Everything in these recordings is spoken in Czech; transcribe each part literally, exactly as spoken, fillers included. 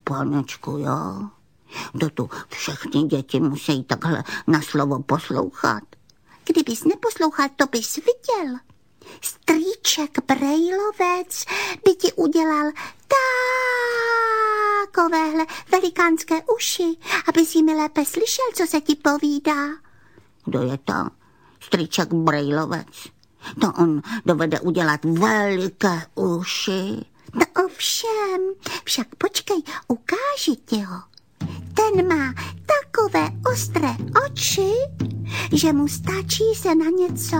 panečku, jo? To tu všechny děti musí takhle na slovo poslouchat. Kdybys neposlouchal, to bys viděl. Strýček Brejlovec by ti udělal takovéhle velikánské uši, abys jimi lépe slyšel, co se ti povídá. Kdo je to? Strýček Brejlovec. To on dovede udělat veliké uši. No ovšem, však počkej, ukáži ti ho. Ten má takové ostré oči, že mu stačí se na něco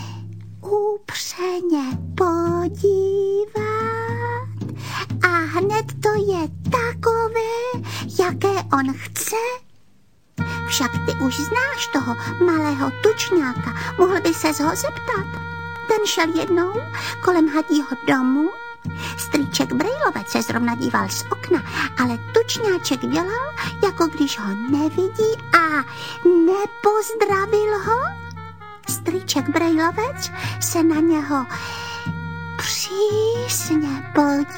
upřeně podívat a hned to je takové, jaké on chce. Však ty už znáš toho malého tučňáka, mohl by ses ho zeptat. Ten šel jednou kolem hadího domu. Strýček Brejlovec se zrovna díval z okna, ale tučňáček dělal, jako když ho nevidí a nepozdravil ho. Strýček Brejlovec se na něho přísně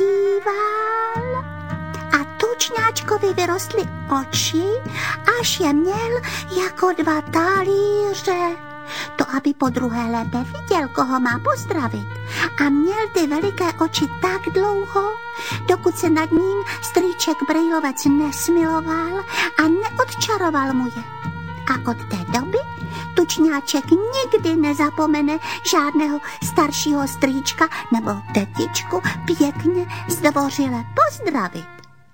podíval a tučňáčkovi vyrostly oči, až je měl jako dva talíře. To, aby podruhé lépe viděl, koho má pozdravit. A měl ty veliké oči tak dlouho, dokud se nad ním strýček Brejlovec nesmiloval a neodčaroval mu je. A od té doby tučňáček nikdy nezapomene žádného staršího strýčka nebo tetičku pěkně zdvořile pozdravit.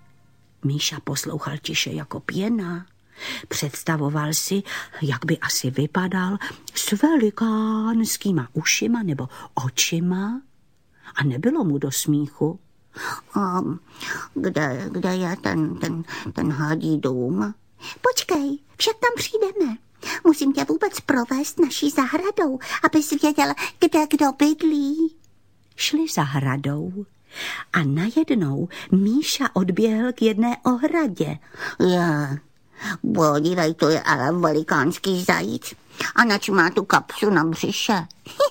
Míša poslouchal tiše jako pěna. Představoval si, jak by asi vypadal s velikánskýma ušima nebo očima a nebylo mu do smíchu. A kde, kde je ten, ten, ten hadí dům? Počkej, však tam přijdeme. Musím tě vůbec provést naší zahradou, abys věděl, kde kdo bydlí. Šli zahradou a najednou Míša odběhl k jedné ohradě. Je, podívej, to je ale velikánský zajíc. A nač má tu kapsu na břiše?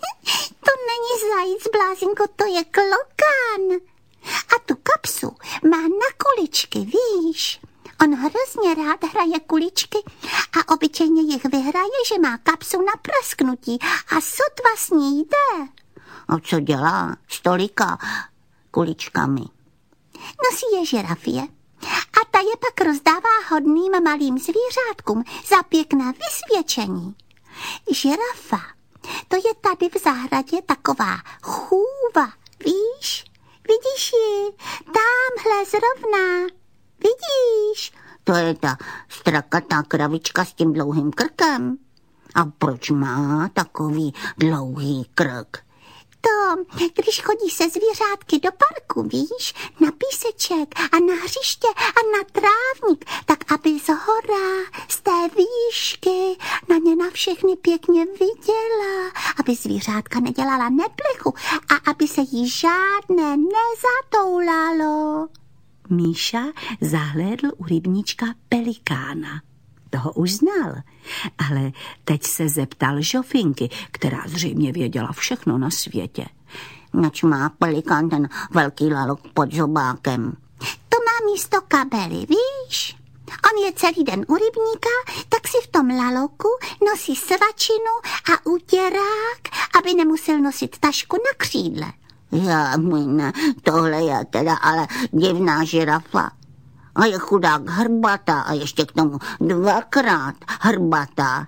To není zajíc, blázinko, to je klokán. A tu kapsu má na kuličky, víš? On hrozně rád hraje kuličky a obyčejně jich vyhraje, že má kapsu na prasknutí a sotva s ní jde. A co dělá? Stolika kuličkami. Nosí je žirafie a ta je pak rozdává hodným malým zvířátkům za pěkné vysvědčení. Žirafa, to je tady v zahradě taková chůva, víš? Vidíš ji? Támhle zrovna. Vidíš? To je ta strakatá kravička s tím dlouhým krkem. A proč má takový dlouhý krk? To, když chodí se zvířátky do parku, víš, na píseček a na hřiště a na trávník, tak aby z hora, z té výšky na ně na všechny pěkně viděla, aby zvířátka nedělala neplichu a aby se jí žádné nezatoulalo. Míša zahlédl u rybníčka pelikána. Toho už znal, ale teď se zeptal Žofinky, která zřejmě věděla všechno na světě. Nač má pelikán ten velký lalok pod zobákem? To má místo kabely, víš? On je celý den u rybníka, tak si v tom laloku nosí svačinu a utěrák, aby nemusel nosit tašku na křídle. Já, mine, tohle je teda ale divná žirafa. A je chudák hrbatá a ještě k tomu dvakrát hrbatá.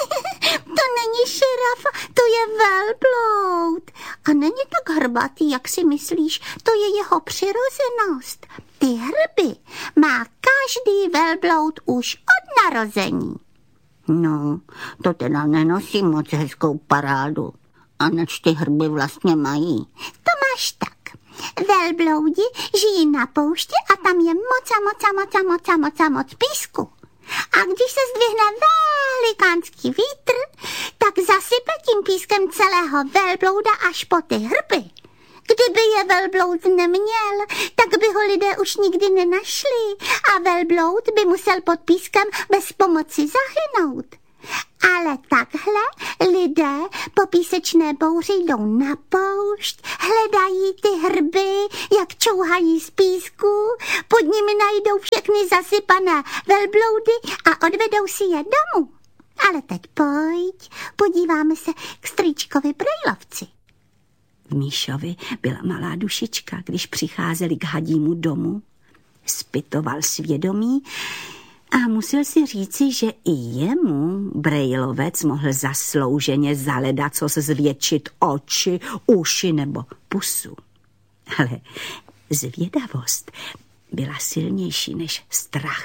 To není žirafa, to je velbloud. A není tak hrbatý, jak si myslíš, to je jeho přirozenost. Ty hrby má každý velbloud už od narození. No, to teda nenosí moc hezkou parádu. A neč ty hrby vlastně mají? To máš tak. Velbloudi žijí na poušti a tam je moc a moc a moc a moc a moc a moc písku. A když se zdvihne velikánský vítr, tak zasype tím pískem celého velblouda až po ty hrby. Kdyby je velbloud neměl, tak by ho lidé už nikdy nenašli a velbloud by musel pod pískem bez pomoci zahynout. Ale takhle lidé po písečné bouři jdou na poušť, hledají ty hrby, jak čouhají z písku, pod nimi najdou všechny zasypané velbloudy a odvedou si je domů. Ale teď pojď, podíváme se k strýčkovi Brejlovci. V Míšovi byla malá dušička, když přicházeli k hadímu domu. Zpytoval svědomí a musel si říci, že i jemu Brejlovec mohl zaslouženě zaledacos zvětšit oči, uši nebo pusu. Ale zvědavost byla silnější než strach.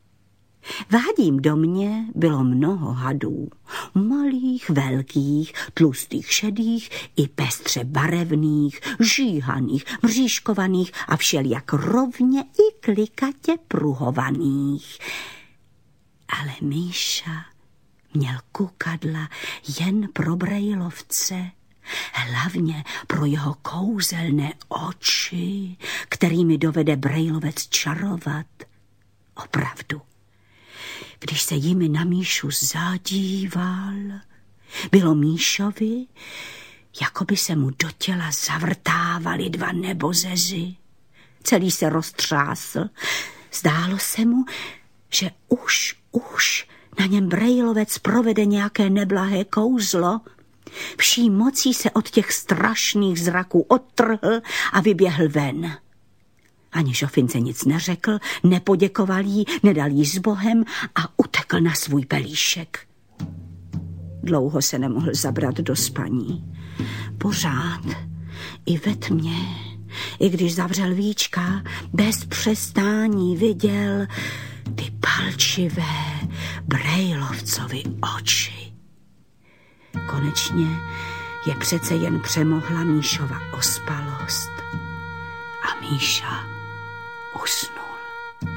V hadím domě bylo mnoho hadů, malých, velkých, tlustých, šedých i pestře barevných, žíhaných, mřížkovaných a všelijak rovně i klikatě pruhovaných. Ale Míša měl kukadla jen pro Brejlovce, hlavně pro jeho kouzelné oči, kterými dovede Brejlovec čarovat. Opravdu. Když se jimi na Míšu zadíval, bylo Míšovi, jako by se mu do těla zavrtávaly dva nebozezy. Celý se roztřásl. Zdálo se mu, že už, už na něm Brejlovec provede nějaké neblahé kouzlo. Vší mocí se od těch strašných zraků odtrhl a vyběhl ven. Ani Žofince nic neřekl, nepoděkoval jí, nedal jí s Bohem a utekl na svůj pelíšek. Dlouho se nemohl zabrat do spaní. Pořád, i ve tmě, i když zavřel víčka, bez přestání viděl ty palčivé Brejlovcovy oči. Konečně je přece jen přemohla Míšova ospalost a Míša usnul.